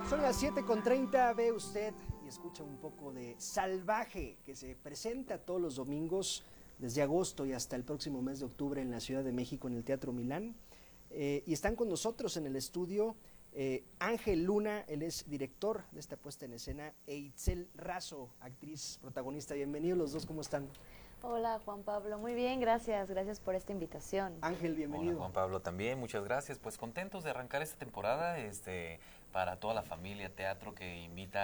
Son las 7:30, ve usted y escucha un poco de Salvaje, que se presenta todos los domingos desde agosto y hasta el próximo mes de octubre en la Ciudad de México en el Teatro Milán. Y están con nosotros en el estudio Ángel Luna, él es director de esta puesta en escena, e Itzel Razo, actriz protagonista. Bienvenidos los dos, ¿cómo están? Hola Juan Pablo, muy bien, gracias por esta invitación. Ángel, bienvenido. Hola Juan Pablo también, muchas gracias. Pues contentos de arrancar esta temporada para toda la familia, teatro que invita